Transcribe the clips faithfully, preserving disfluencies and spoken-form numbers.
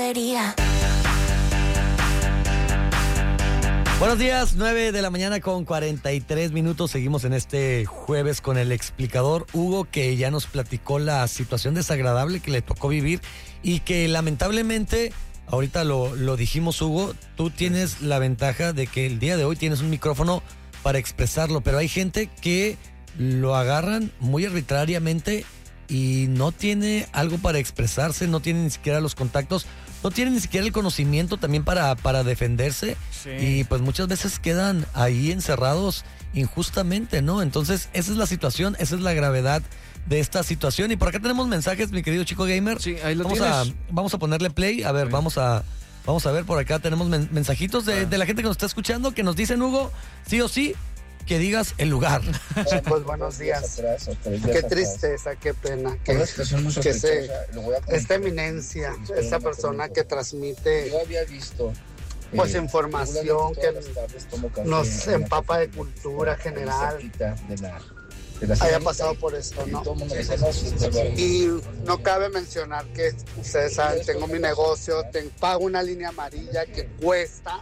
debería. Buenos días, nueve de la mañana con cuarenta y tres minutos. Seguimos en este jueves con el explicador Hugo, que ya nos platicó la situación desagradable que le tocó vivir y que lamentablemente, ahorita lo, lo dijimos, Hugo, tú tienes la ventaja de que el día de hoy tienes un micrófono para expresarlo, pero hay gente que lo agarran muy arbitrariamente y no tiene algo para expresarse, no tiene ni siquiera los contactos, no tiene ni siquiera el conocimiento también para, para defenderse. Sí. Y pues muchas veces quedan ahí encerrados injustamente, ¿no? Entonces esa es la situación, esa es la gravedad de esta situación. Y por acá tenemos mensajes, mi querido chico gamer. Sí, ahí lo vamos tienes. A, vamos a ponerle play, a ver, sí. vamos a... Vamos a ver, por acá tenemos men- mensajitos de, de la gente que nos está escuchando, que nos dicen, Hugo, sí o sí, que digas el lugar. Eh, pues buenos días. Qué tristeza, qué pena. Que, que se, esta eminencia, esta persona que transmite pues información, que nos empapa de cultura general, haya pasado por esto, ¿no? Y no cabe mencionar que ustedes saben, tengo mi negocio, tengo, pago una línea amarilla que cuesta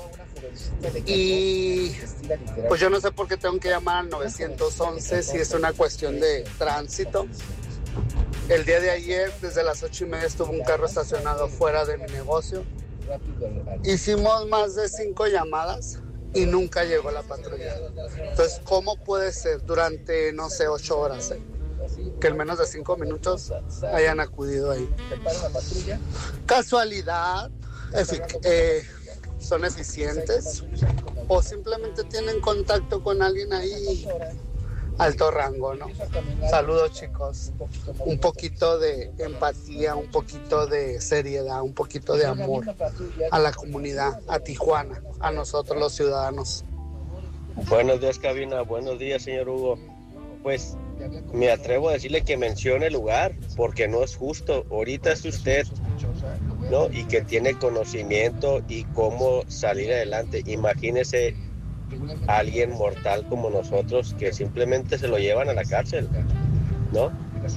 y pues yo no sé por qué tengo que llamar al nueve once si es una cuestión de tránsito. El día de ayer, desde las ocho y media, estuvo un carro estacionado fuera de mi negocio. Hicimos más de cinco llamadas y nunca llegó la patrulla. Entonces, ¿cómo puede ser durante, no sé, ocho horas, eh, que en menos de cinco minutos hayan acudido ahí? ¿Casualidad? Efic- eh, ¿Son eficientes? ¿O simplemente tienen contacto con alguien ahí alto rango, no? Saludos, chicos. Un poquito de empatía, un poquito de seriedad, un poquito de amor a la comunidad, a Tijuana, a nosotros los ciudadanos. Buenos días, cabina. Buenos días, señor Hugo. Pues me atrevo a decirle que mencione el lugar, porque no es justo. Ahorita es usted, ¿no? Y que tiene conocimiento y cómo salir adelante. Imagínese alguien mortal como nosotros que simplemente se lo llevan a la cárcel, ¿no?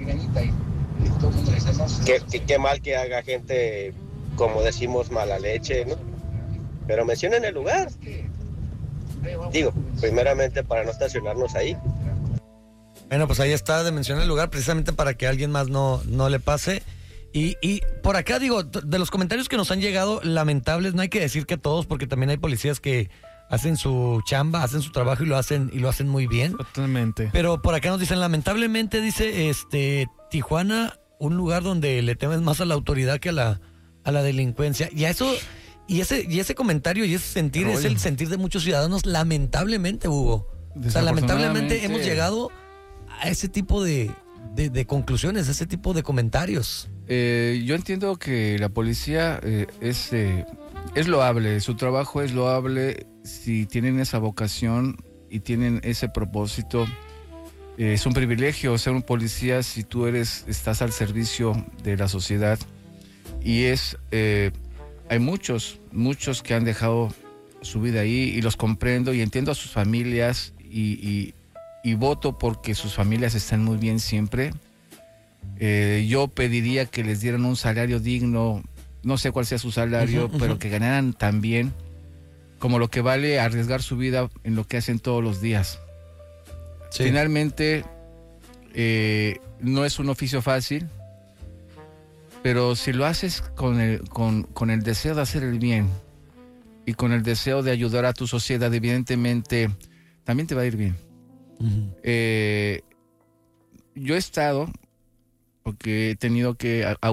Qué, qué, qué mal que haga gente, como decimos, mala leche, ¿no? Pero mencionen el lugar. Digo, primeramente para no estacionarnos ahí. Bueno, pues ahí está de mencionar el lugar precisamente para que a alguien más no, no le pase. Y, y por acá, digo, de los comentarios que nos han llegado, lamentables, no hay que decir que todos, porque también hay policías que hacen su chamba, hacen su trabajo y lo hacen y lo hacen muy bien. Totalmente. Pero por acá nos dicen, lamentablemente, dice, este, Tijuana, un lugar donde le temes más a la autoridad que a la, a la delincuencia. Y a eso, y ese, y ese comentario y ese sentir es el sentir de muchos ciudadanos, lamentablemente, Hugo. O sea, lamentablemente hemos llegado a ese tipo de, de, de conclusiones, a ese tipo de comentarios. Eh, yo entiendo que la policía eh, es, eh, es loable, su trabajo es loable si tienen esa vocación y tienen ese propósito. Eh, es un privilegio ser un policía si tú eres, estás al servicio de la sociedad. Y es, eh, hay muchos, muchos que han dejado su vida ahí y los comprendo y entiendo a sus familias y, y, y voto porque sus familias estén muy bien siempre. Eh, yo pediría que les dieran un salario digno, no sé cuál sea su salario, uh-huh, uh-huh. pero que ganaran tan bien como lo que vale arriesgar su vida en lo que hacen todos los días. Sí. Finalmente, eh, no es un oficio fácil, pero si lo haces con el, con, con el deseo de hacer el bien y con el deseo de ayudar a tu sociedad, evidentemente, también te va a ir bien. Uh-huh. Eh, yo he estado... porque he tenido que